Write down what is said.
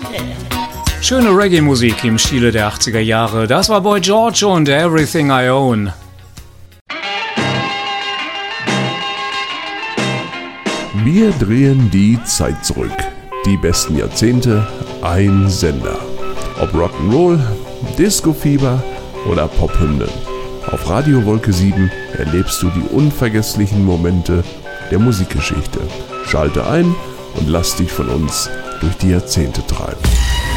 Schöne Reggae-Musik im Stile der 80er Jahre. Das war Boy George und Everything I Own. Wir drehen die Zeit zurück. Die besten Jahrzehnte, ein Sender. Ob Rock'n'Roll, Disco-Fieber oder Pophymnen. Auf Radio Wolke 7 erlebst du die unvergesslichen Momente der Musikgeschichte. Schalte ein und lass dich von uns durch die Jahrzehnte treiben.